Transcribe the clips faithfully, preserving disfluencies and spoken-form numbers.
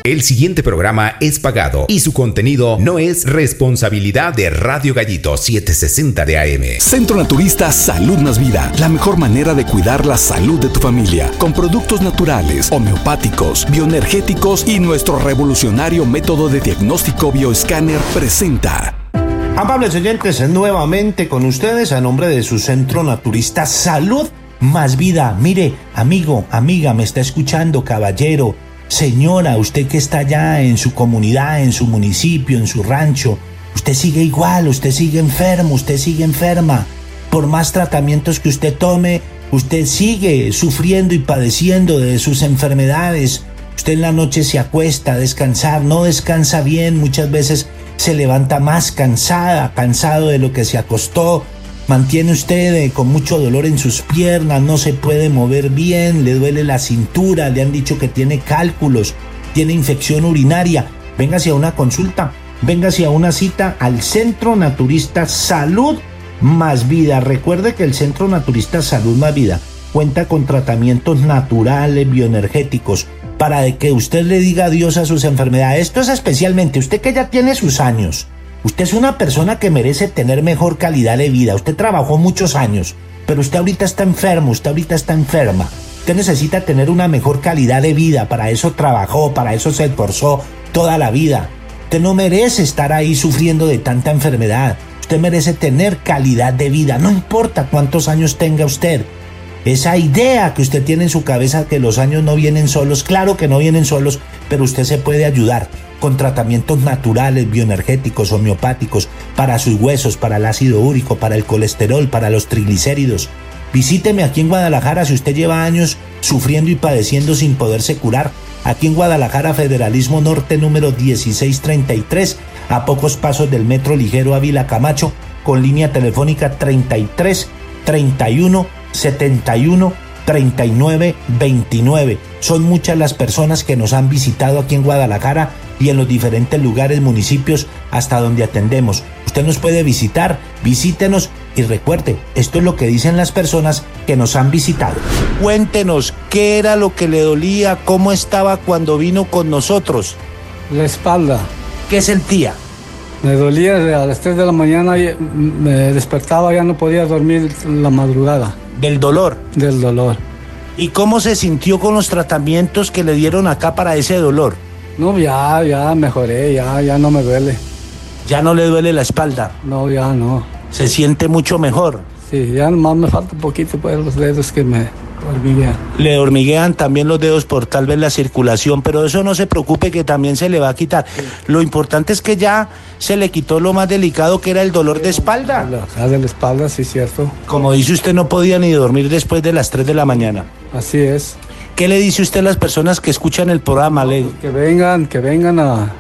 El siguiente programa es pagado y su contenido no es responsabilidad de Radio Gallito setecientos sesenta de A M. Centro Naturista Salud Más Vida, la mejor manera de cuidar la salud de tu familia, con productos naturales, homeopáticos, bioenergéticos y nuestro revolucionario método de diagnóstico bioescáner presenta. Amables oyentes, nuevamente con ustedes a nombre de su Centro Naturista Salud Más Vida. Mire, amigo, amiga, me está escuchando, caballero, señora, usted que está allá en su comunidad, en su municipio, en su rancho, usted sigue igual, usted sigue enfermo, usted sigue enferma. Por más tratamientos que usted tome, usted sigue sufriendo y padeciendo de sus enfermedades. Usted en la noche se acuesta a descansar, no descansa bien, muchas veces se levanta más cansada, cansado de lo que se acostó. Mantiene usted eh, con mucho dolor en sus piernas, no se puede mover bien, le duele la cintura, le han dicho que tiene cálculos, tiene infección urinaria. Véngase a una consulta, véngase a una cita al Centro Naturista Salud Más Vida. Recuerde que el Centro Naturista Salud Más Vida cuenta con tratamientos naturales, bioenergéticos, para que usted le diga adiós a sus enfermedades. Esto es especialmente usted que ya tiene sus años. Usted es una persona que merece tener mejor calidad de vida. Usted trabajó muchos años, pero usted ahorita está enfermo, usted ahorita está enferma. Usted necesita tener una mejor calidad de vida. Para eso trabajó, para eso se esforzó toda la vida. Usted no merece estar ahí sufriendo de tanta enfermedad. Usted merece tener calidad de vida. No importa cuántos años tenga usted. Esa idea que usted tiene en su cabeza que los años no vienen solos, claro que no vienen solos, pero usted se puede ayudar con tratamientos naturales, bioenergéticos, homeopáticos, para sus huesos, para el ácido úrico, para el colesterol, para los triglicéridos. Visíteme aquí en Guadalajara si usted lleva años sufriendo y padeciendo sin poderse curar. Aquí en Guadalajara, Federalismo Norte número dieciséis treinta y tres, a pocos pasos del Metro Ligero Ávila Camacho, con línea telefónica treinta y tres, treinta y uno, setenta y uno, treinta y nueve, veintinueve. Son muchas las personas que nos han visitado aquí en Guadalajara y en los diferentes lugares, municipios hasta donde atendemos. Usted nos puede visitar, visítenos y recuerde, esto es lo que dicen las personas que nos han visitado. Cuéntenos, ¿qué era lo que le dolía? ¿Cómo estaba cuando vino con nosotros? La espalda. ¿Qué sentía? Me dolía a las tres de la mañana, me despertaba, ya no podía dormir la madrugada. ¿Del dolor? Del dolor. ¿Y cómo se sintió con los tratamientos que le dieron acá para ese dolor? No, ya, ya mejoré, ya, ya no me duele. ¿Ya no le duele la espalda? No, ya no. ¿Se siente mucho mejor? Sí, ya nomás me falta un poquito, pues, los dedos que me hormiguean. Le hormiguean también los dedos por tal vez la circulación, pero eso no se preocupe que también se le va a quitar. Sí. Lo importante es que ya se le quitó lo más delicado, que era el dolor de espalda. La de la espalda, sí, cierto. Como dice usted, no podía ni dormir después de las tres de la mañana. Así es. ¿Qué le dice usted a las personas que escuchan el programa, Ley? Que vengan, que vengan a,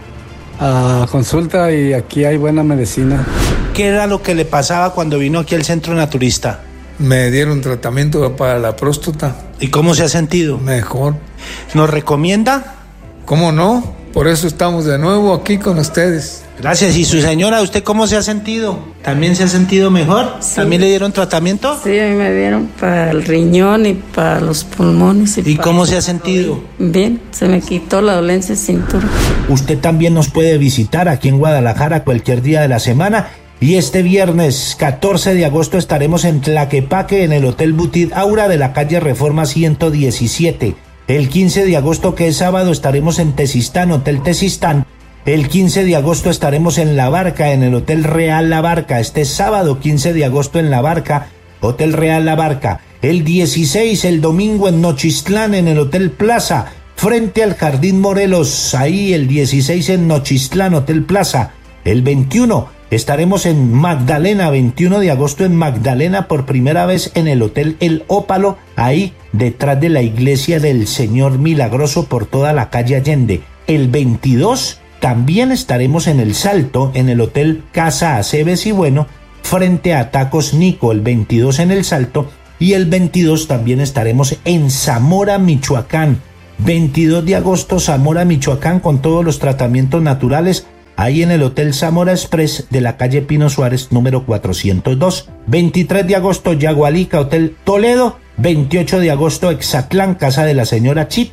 a consulta y aquí hay buena medicina. ¿Qué era lo que le pasaba cuando vino aquí al Centro Naturista? Me dieron tratamiento para la próstata. ¿Y cómo se ha sentido? Mejor. ¿Nos recomienda? ¿Cómo no? Por eso estamos de nuevo aquí con ustedes. Gracias. ¿Y su señora, usted cómo se ha sentido? ¿También se ha sentido mejor? Sí. ¿También le dieron tratamiento? Sí, a mí me dieron para el riñón y para los pulmones. ¿Y, ¿Y cómo se ha sentido? Bien, se me quitó la dolencia de cintura. Usted también nos puede visitar aquí en Guadalajara cualquier día de la semana. Y este viernes catorce de agosto estaremos en Tlaquepaque, en el Hotel Butit Aura de la calle Reforma ciento diecisiete. El quince de agosto, que es sábado, estaremos en Tezistán, Hotel Tezistán. El quince de agosto estaremos en La Barca, en el Hotel Real La Barca. Este sábado, quince de agosto, en La Barca, Hotel Real La Barca. El dieciséis, el domingo, en Nochistlán, en el Hotel Plaza, frente al Jardín Morelos. Ahí, el dieciséis, en Nochistlán, Hotel Plaza. El veintiuno, estaremos en Magdalena, veintiuno de agosto en Magdalena, por primera vez en el Hotel El Ópalo, ahí detrás de la iglesia del Señor Milagroso por toda la calle Allende. El veintidós también estaremos en El Salto, en el Hotel Casa Aceves y Bueno, frente a Tacos Nico, el veintidós en El Salto, y el veintidós también estaremos en Zamora, Michoacán. veintidós de agosto, Zamora, Michoacán, con todos los tratamientos naturales, ahí en el Hotel Zamora Express de la calle Pino Suárez, número cuatrocientos dos. veintitrés de agosto, Yagualica, Hotel Toledo. veintiocho de agosto, Exatlán, Casa de la Señora Chita.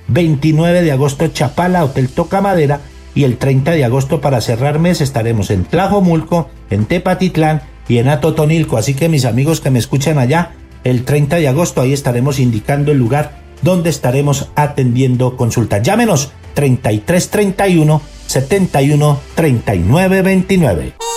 veintinueve de agosto Chapala, Hotel Toca Madera, y el treinta de agosto para cerrar mes estaremos en Tlajomulco, en Tepatitlán y en Atotonilco. Así que mis amigos que me escuchan allá, el treinta de agosto ahí estaremos indicando el lugar donde estaremos atendiendo consultas. Llámenos treinta y tres treinta y uno setenta y uno treinta y nueve veintinueve.